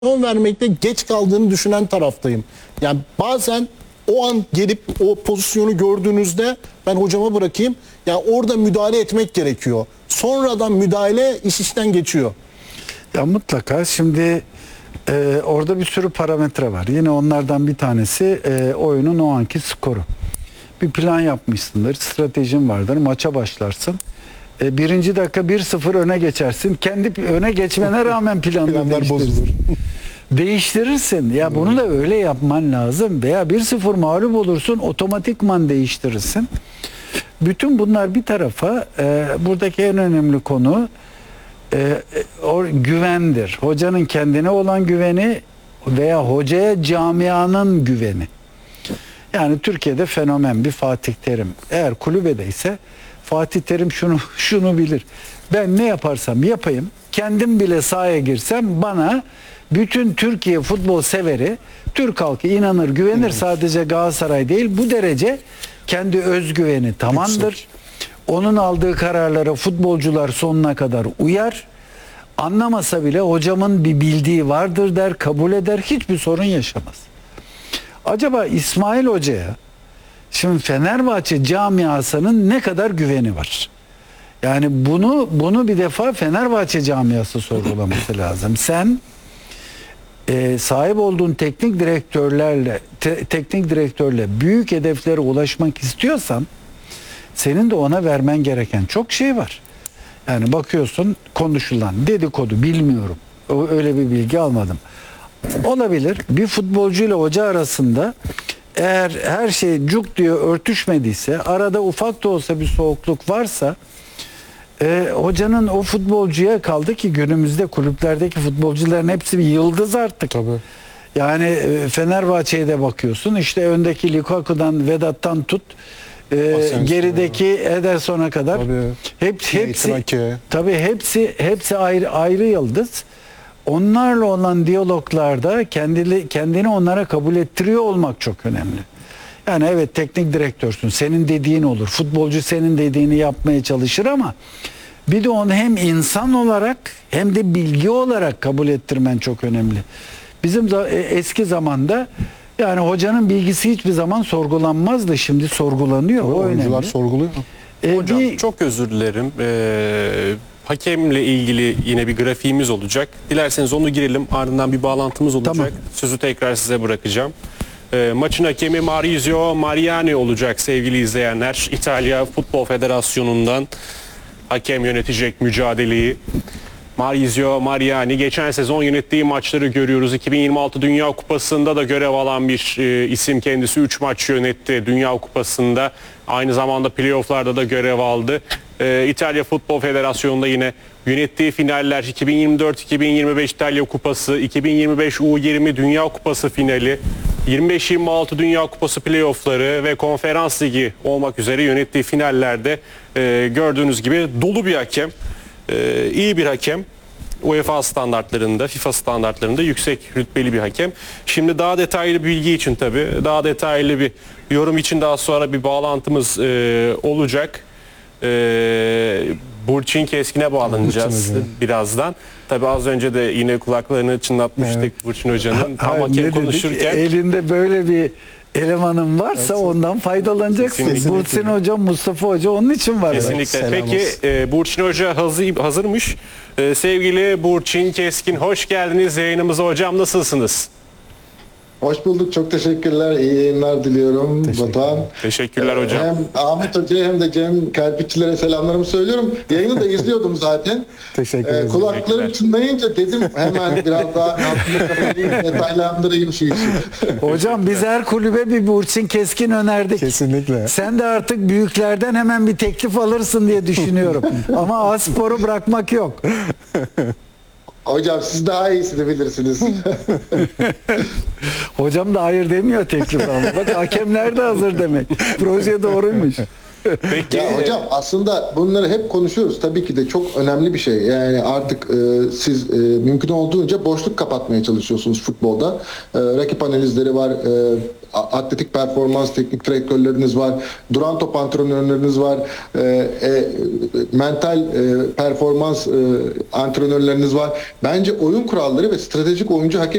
vermekte geç kaldığını düşünen taraftayım. Yani bazen o an gelip o pozisyonu gördüğünüzde ben hocama bırakayım. Yani orada müdahale etmek gerekiyor. Sonradan müdahale iş işten geçiyor. Ya mutlaka şimdi orada bir sürü parametre var. Yine onlardan bir tanesi oyunun o anki skoru. Bir plan yapmışsındır, stratejin vardır, maça başlarsın. Birinci dakika 1-0 öne geçersin. Kendi öne geçmene rağmen planlar bozulur. Değiştirirsin. Ya bunu da öyle yapman lazım. Veya 1-0 mağlup olursun, otomatikman değiştirirsin. Bütün bunlar bir tarafa, buradaki en önemli konu o güvendir. Hocanın kendine olan güveni veya hocaya camianın güveni. Yani Türkiye'de fenomen bir Fatih Terim. Eğer kulübedeyse Fatih Terim şunu bilir. Ben ne yaparsam yapayım, kendim bile sahaya girsem bana bütün Türkiye futbol severi, Türk halkı inanır, güvenir. Sadece Galatasaray değil, bu derece kendi özgüveni tamamdır. Onun aldığı kararlara futbolcular sonuna kadar uyar. Anlamasa bile hocamın bir bildiği vardır der, kabul eder, hiçbir sorun yaşamaz. Acaba İsmail Hoca'ya şimdi Fenerbahçe camiasının ne kadar güveni var? Yani bunu bir defa Fenerbahçe camiası sorgulaması lazım. Sen sahip olduğun teknik direktörle büyük hedeflere ulaşmak istiyorsan senin de ona vermen gereken çok şey var. Yani bakıyorsun konuşulan dedikodu bilmiyorum. Öyle bir bilgi almadım. Olabilir. Bir futbolcuyla hoca arasında eğer her şey cuk diye örtüşmediyse, arada ufak da olsa bir soğukluk varsa hocanın o futbolcuya kaldı ki günümüzde kulüplerdeki futbolcuların hepsi bir yıldız artık. Tabii. Yani Fenerbahçe'ye de bakıyorsun. İşte öndeki Lukaku'dan, Vedat'tan tut gerideki Ederson'a kadar hepsi ayrı yıldız. Onlarla olan diyaloglarda kendini onlara kabul ettiriyor olmak çok önemli. Yani evet teknik direktörsün. Senin dediğin olur. Futbolcu senin dediğini yapmaya çalışır ama bir de onu hem insan olarak hem de bilgi olarak kabul ettirmen çok önemli. Bizim eski zamanda yani hocanın bilgisi hiçbir zaman sorgulanmazdı. Şimdi sorgulanıyor. O oyuncular önemli. sorguluyor. Hocam çok özür dilerim. Hakemle ilgili yine bir grafiğimiz olacak. Dilerseniz onu girelim. Ardından bir bağlantımız olacak. Tamam. Sözü tekrar size bırakacağım. Maçın hakemi Maurizio Mariani olacak sevgili izleyenler. İtalya Futbol Federasyonu'ndan hakem yönetecek mücadeleyi. Maurizio Mariani geçen sezon yönettiği maçları görüyoruz. 2026 Dünya Kupası'nda da görev alan bir isim kendisi. 3 maç yönetti Dünya Kupası'nda. Aynı zamanda playoff'larda da görev aldı. İtalya Futbol Federasyonu'nda yine yönettiği finaller 2024-2025 İtalya Kupası, 2025 U20 Dünya Kupası finali, 25-26 Dünya Kupası playoff'ları ve Konferans Ligi olmak üzere yönettiği finallerde gördüğünüz gibi dolu bir hakem. İyi bir hakem. UEFA standartlarında, FIFA standartlarında yüksek rütbeli bir hakem. Şimdi daha detaylı bilgi için tabii, daha detaylı bir yorum için daha sonra bir bağlantımız olacak. Burçin Keskin'e bağlanacağız birazdan. Tabii az önce de yine kulaklarını çınlatmıştık, evet. Burçin Hoca'nın. Tam hakem konuşurken. Elinde böyle bir elemanın varsa evet, ondan faydalanacaksın. Burçin Hoca, Mustafa Hoca onun için var. Kesinlikle. Evet. Peki Burçin Hoca hazırmış. Sevgili Burçin Keskin, hoş geldiniz yayınımıza hocam. Nasılsınız? Hoş bulduk. Çok teşekkürler. İyi yayınlar diliyorum Batuhan. Teşekkürler hocam. Hem Ahmet Hoca'ya hem de Cem Kerpiççilere selamlarımı söylüyorum. Yayını da izliyordum zaten. Teşekkür ederim. Kulaklarım çınlayınca dedim hemen biraz daha detaylandırayım şu işi. Hocam biz her kulübe bir Burçin Keskin önerdik. Kesinlikle. Sen de artık büyüklerden hemen bir teklif alırsın diye düşünüyorum. Ama A-Spor'u bırakmak yok. Hocam siz daha iyisini bilirsiniz. Hocam da hayır demiyor teklif alma. Bak hakemler de hazır demek. Proje doğruymuş. Peki Ya hocam aslında bunları hep konuşuyoruz. Tabii ki de çok önemli bir şey. Yani artık siz mümkün olduğunca boşluk kapatmaya çalışıyorsunuz futbolda. Rakip analizleri var. Atletik performans teknik direktörleriniz var. Duran top antrenörleriniz var. Mental performans antrenörleriniz var. Bence oyun kuralları ve stratejik oyuncu hakem